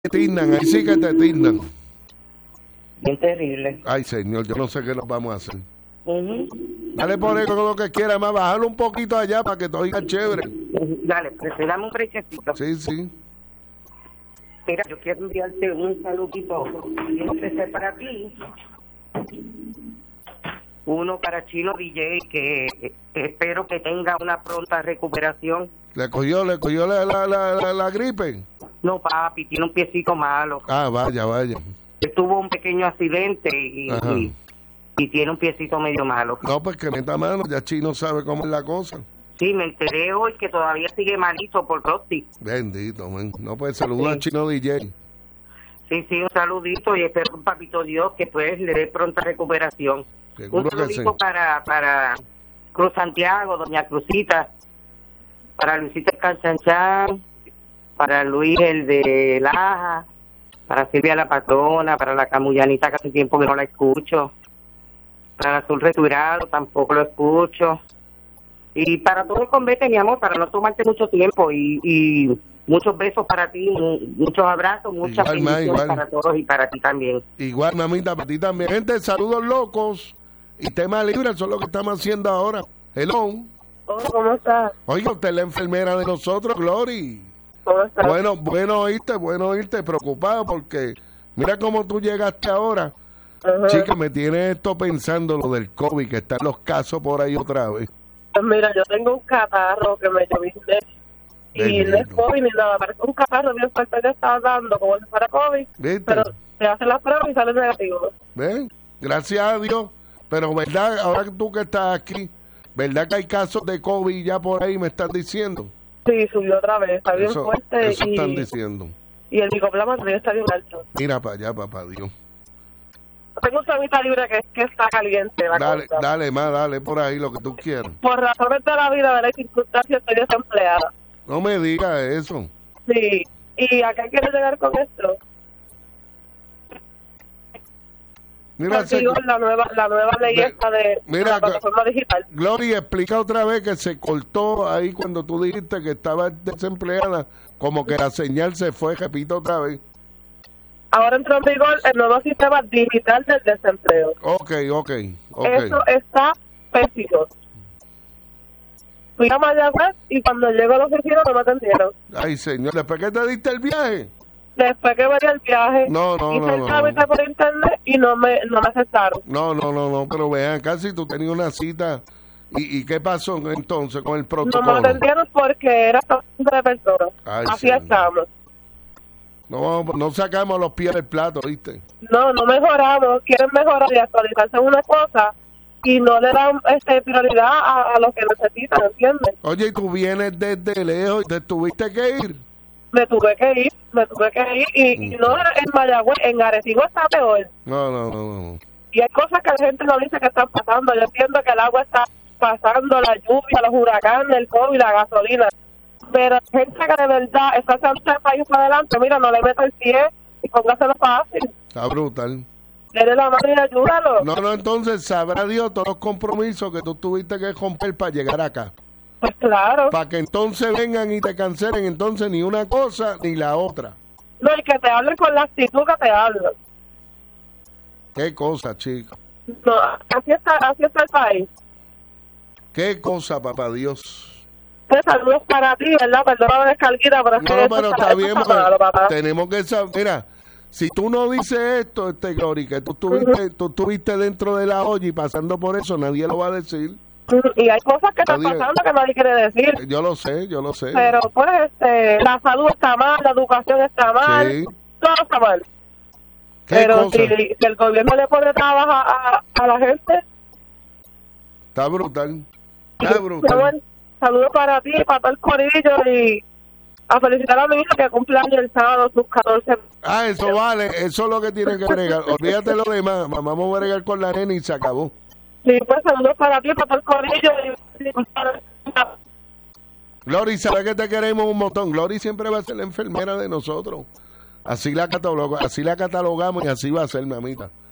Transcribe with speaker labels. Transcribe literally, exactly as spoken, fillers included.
Speaker 1: Tignan, ahí sí que te tignan.
Speaker 2: Bien terrible.
Speaker 1: Ay, señor, yo no sé qué nos vamos a hacer.
Speaker 2: Uh-huh.
Speaker 1: Dale por ahí con lo que quiera, más bajarlo un poquito allá para que te oiga chévere.
Speaker 2: Dale, pues dame un brequecito.
Speaker 1: Sí, sí.
Speaker 2: Mira, yo quiero enviarte un saludito bien especial para ti. Uno para Chino D J, que eh, espero que tenga una pronta recuperación.
Speaker 1: ¿Le cogió, le cogió la, la, la, la, la gripe?
Speaker 2: No, papi, tiene un piecito malo.
Speaker 1: Ah, vaya, vaya.
Speaker 2: Él tuvo un pequeño accidente y, y, y tiene un piecito medio malo.
Speaker 1: No, pues que meta mano, ya Chino sabe cómo es la cosa.
Speaker 2: Sí, me enteré hoy que todavía sigue malito por Rosti.
Speaker 1: Bendito, man. No, pues saludar sí. al Chino D J.
Speaker 2: Sí, sí, un saludito y espero, papito Dios, que pues le dé pronta recuperación.
Speaker 1: Seguro
Speaker 2: un saludito
Speaker 1: que sí.
Speaker 2: para, para Cruz Santiago, Doña Cruzita, para Luisito el Canchanchan, para Luis el de Laja, para Silvia la Patrona, para la Camullanita que hace tiempo que no la escucho, para el Azul Returado tampoco lo escucho, y para todo el convete, mi amor, para no tomarte mucho tiempo, y, y muchos besos para ti, muchos abrazos, muchas igual, bendiciones ma, para todos y para ti también.
Speaker 1: Igual, mamita, para ti también. Gente, saludos locos y tema libre, eso es lo que estamos haciendo ahora. Hello.
Speaker 2: Hola, ¿cómo estás?
Speaker 1: Oiga, usted es la enfermera de nosotros, Glory.
Speaker 2: ¿Cómo estás?
Speaker 1: Bueno, bueno oírte, bueno oírte, preocupado porque mira cómo tú llegaste ahora. Uh-huh. Chica, me tiene esto pensando lo del COVID, que están los casos por ahí otra vez.
Speaker 3: Pues mira, yo tengo un catarro que me lloviste y no es COVID ni nada, parece un catarro bien fuerte que estaba dando como si fuera COVID. ¿Viste? Pero se hacen las pruebas y salen negativos.
Speaker 1: ¿Ven? Gracias a Dios. Pero verdad, ahora que tú que estás aquí, ¿verdad que hay casos de COVID ya por ahí me están diciendo?
Speaker 3: Sí, subió otra vez, está bien
Speaker 1: eso,
Speaker 3: fuerte.
Speaker 1: Eso
Speaker 3: y,
Speaker 1: están diciendo.
Speaker 3: Y el micoplasma también está bien alto.
Speaker 1: Mira para allá, papá Dios.
Speaker 3: Tengo un temita libre que, que está caliente. La
Speaker 1: dale,
Speaker 3: cosa.
Speaker 1: dale, más, dale por ahí lo que tú quieras.
Speaker 3: Por razones de la vida, de las circunstancias, estoy desempleada.
Speaker 1: No me digas eso.
Speaker 3: Sí, ¿y acá quiero llegar con esto?
Speaker 1: Mira, se,
Speaker 3: la nueva la nueva ley de, esta de,
Speaker 1: mira,
Speaker 3: de la plataforma digital.
Speaker 1: Gloria, explica otra vez que se cortó ahí cuando tú dijiste que estaba desempleada, como que la señal se fue, repito otra vez.
Speaker 3: Ahora entró en vigor el nuevo sistema digital del desempleo.
Speaker 1: Ok, ok, ok.
Speaker 3: Eso está pésimo. Fui a Mayagüez y cuando llego a la oficina no me atendieron.
Speaker 1: Ay, señor, ¿después que te diste el viaje?
Speaker 3: Después que venía el viaje,
Speaker 1: no, no,
Speaker 3: hice
Speaker 1: no,
Speaker 3: el trámite
Speaker 1: no.
Speaker 3: por internet y no me, no me aceptaron.
Speaker 1: No, no, no, no, pero vean, casi tú tenías una cita. ¿Y, y qué pasó entonces con el protocolo?
Speaker 3: No me atendieron porque era de personas.
Speaker 1: Ay,
Speaker 3: así
Speaker 1: señor.
Speaker 3: estamos.
Speaker 1: No, no sacamos los pies del plato, ¿viste?
Speaker 3: No, no mejoramos. Quieren mejorar y actualizarse en una cosa y no le dan este, prioridad a, a lo que necesitan, ¿entiendes?
Speaker 1: Oye, y tú vienes desde lejos y te tuviste que ir.
Speaker 3: Me tuve que ir, me tuve que ir y, y no en Mayagüez, en Arecibo está peor.
Speaker 1: No, no, no, no.
Speaker 3: Y hay cosas que la gente no dice que están pasando. Yo entiendo que el agua está pasando, la lluvia, los huracanes, el COVID, la gasolina. Pero gente que de verdad está haciendo el país para adelante, mira, no le meta el pie y póngaselo fácil.
Speaker 1: Está brutal.
Speaker 3: Dele la mano y ayúdalo.
Speaker 1: No, no, entonces sabrá Dios todos los compromisos que tú tuviste que romper para llegar acá.
Speaker 3: Pues claro.
Speaker 1: Para que entonces vengan y te cancelen entonces ni una cosa ni la otra.
Speaker 3: No, y que te hablen con la actitud que te hablan.
Speaker 1: Qué cosa, chico.
Speaker 3: No, así está, así está el país.
Speaker 1: Qué cosa, papá Dios.
Speaker 3: Te saludos para ti, ¿verdad? Perdona la descarguita, pero es
Speaker 1: no,
Speaker 3: que
Speaker 1: no,
Speaker 3: eso
Speaker 1: pero
Speaker 3: está,
Speaker 1: está bien,
Speaker 3: está malo, papá.
Speaker 1: Tenemos que saber, mira, si tú no dices esto, este Glory, que tú estuviste, uh-huh. tú estuviste dentro de la olla y pasando por eso, nadie lo va a decir.
Speaker 3: Y hay cosas que están pasando que nadie quiere decir.
Speaker 1: Yo lo sé, yo lo sé.
Speaker 3: Pero pues este, la salud está mal, la educación está mal, sí. Todo está mal. Pero si, si el gobierno le pone trabajo a, a, a la gente...
Speaker 1: Está brutal, está
Speaker 3: sí,
Speaker 1: brutal.
Speaker 3: Bueno, saludos para ti, para todo el corillo y a felicitar a mi hija que cumple años el sábado, sus catorce.
Speaker 1: Ah, eso vale, eso es lo que tienen que bregar. Olvídate lo demás, vamos a bregar con la nena y se acabó.
Speaker 3: Sí, pues saludos para ti, para todo el corillo. Y...
Speaker 1: Glory, ¿sabes que te queremos un montón? Glory siempre va a ser la enfermera de nosotros. Así la catalogamos, así la catalogamos y así va a ser, mamita.